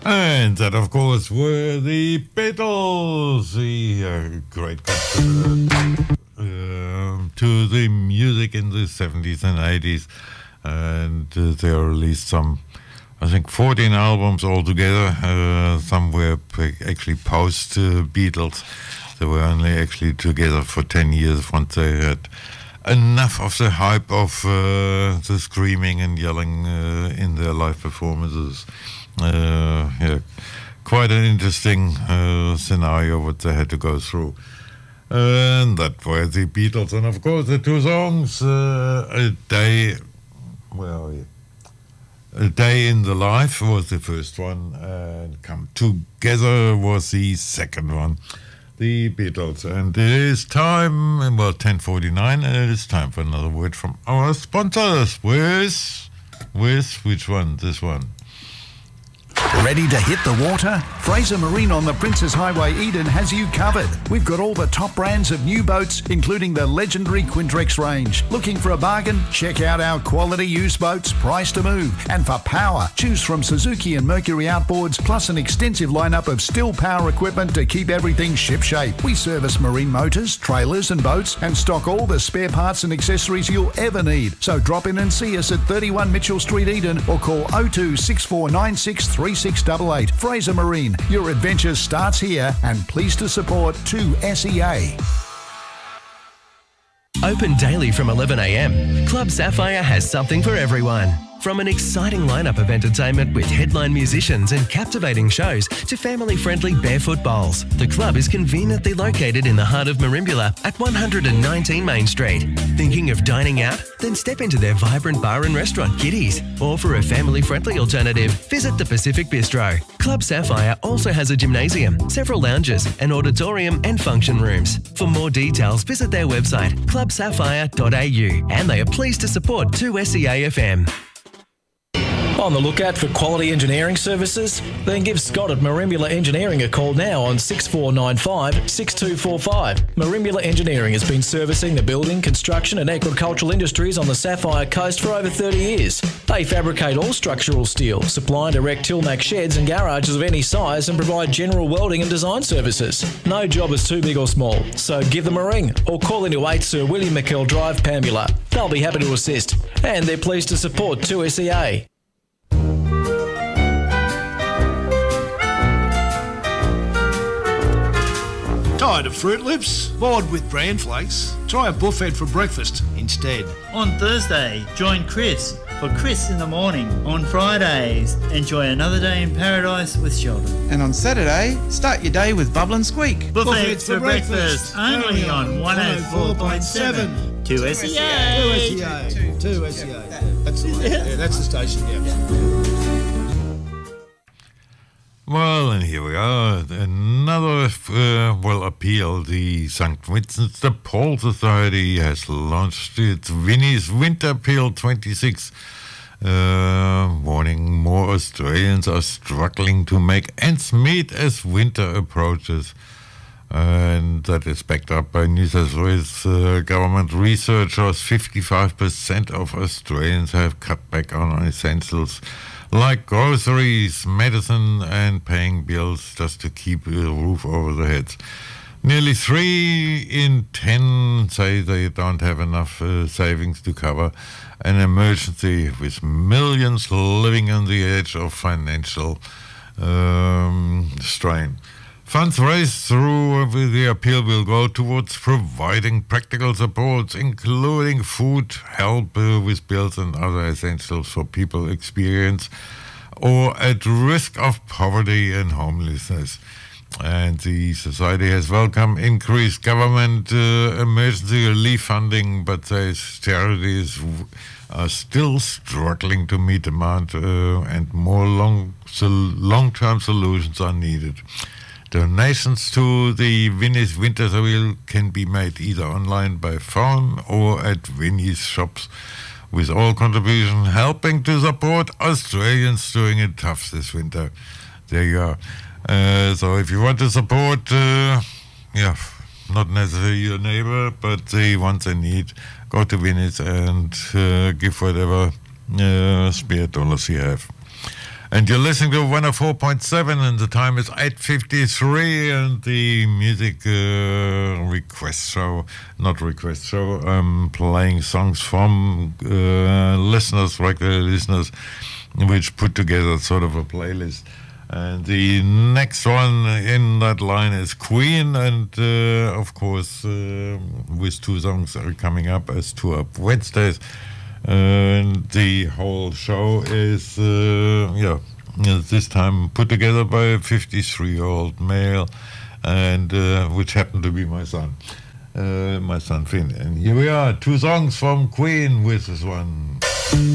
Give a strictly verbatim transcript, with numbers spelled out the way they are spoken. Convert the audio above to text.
And that, of course, were the Beatles, the uh, great contributor uh, to the music in the seventies and eighties. And uh, they released some, I think, fourteen albums altogether. Uh, some were actually post-Beatles. Uh, they were only actually together for ten years once they had enough of the hype of uh, the screaming and yelling uh, in their live performances. Uh, yeah, quite an interesting uh, scenario what they had to go through. And that were the Beatles. And of course the two songs, uh, A Day, well, A Day in the Life was the first one, and Come Together was the second one. The Beatles. And it is time, well, ten forty-nine, and it is time for another word from our sponsors. With, with which one? This one. Ready to hit the water? Fraser Marine on the Princes Highway Eden has you covered. We've got all the top brands of new boats, including the legendary Quintrex range. Looking for a bargain? Check out our quality used boats, priced to move. And for power, choose from Suzuki and Mercury outboards, plus an extensive lineup of still power equipment to keep everything shipshape. We service marine motors, trailers and boats, and stock all the spare parts and accessories you'll ever need. So drop in and see us at thirty-one Mitchell Street, Eden, or call oh two six four nine six three six eight eight. Fraser Marine, your adventure starts here, and pleased to support two S E A. Open daily from eleven a m, Club Sapphire has something for everyone. From an exciting lineup of entertainment with headline musicians and captivating shows to family-friendly barefoot bowls, the club is conveniently located in the heart of Merimbula at one hundred nineteen Main Street. Thinking of dining out? Then step into their vibrant bar and restaurant, Kitty's. Or for a family-friendly alternative, visit the Pacific Bistro. Club Sapphire also has a gymnasium, several lounges, an auditorium and function rooms. For more details, visit their website, club sapphire dot a u, and they are pleased to support two S E A F M. On the lookout for quality engineering services? Then give Scott at Merimbula Engineering a call now on six four nine five, six two four five. Merimbula Engineering has been servicing the building, construction and agricultural industries on the Sapphire Coast for over thirty years. They fabricate all structural steel, supply and erect Tilmac sheds and garages of any size, and provide general welding and design services. No job is too big or small, so give them a ring or call into eight Sir William McKell Drive, Pambula. They'll be happy to assist, and they're pleased to support two S E A. Tired of Fruit Loops? Bored with bran flakes? Try a buffet for breakfast instead. On Thursday, join Chris for Chris in the Morning. On Fridays, enjoy another day in paradise with Sheldon. And on Saturday, start your day with Bubble and Squeak. Buffets for, for breakfast, breakfast, only on one oh four point seven. two S E A. two S E A. two S E A. That's the one. Yeah, that's the station, yeah. Well, and here we are, another, uh, well, appeal. The Saint Vincent de Paul Society has launched its Winnie's Winter Appeal twenty-six, uh, warning more Australians are struggling to make ends meet as winter approaches. And that is backed up by New South Wales uh, government researchers. fifty-five percent of Australians have cut back on essentials like groceries, medicine, and paying bills just to keep a roof over their heads. Nearly three in ten say they don't have enough uh, savings to cover an emergency, with millions living on the edge of financial um, strain. Funds raised through the appeal will go towards providing practical supports, including food, help uh, with bills and other essentials for people experience or at risk of poverty and homelessness. And the Society has welcomed increased government uh, emergency relief funding, but says charities are still struggling to meet demand uh, and more long, so long-term solutions are needed. Donations to the Winnie's Winter Appeal can be made either online by phone or at Winnie's shops, with all contributions helping to support Australians during it tough this winter. There you are. Uh, so if you want to support, uh, yeah, not necessarily your neighbor, but the ones in need, go to Winnie's and uh, give whatever uh, spare dollars you have. And you're listening to one oh four point seven, and the time is eight fifty-three, and the music uh, request show, not request show, I'm playing songs from uh, listeners, regular listeners, which put together sort of a playlist. And the next one in that line is Queen, and uh, of course, uh, with two songs are coming up as two up Wednesdays. And the whole show is, uh, yeah, this time put together by a fifty-three-year-old male, and uh, which happened to be my son, uh, my son Finn. And here we are, two songs from Queen with this one.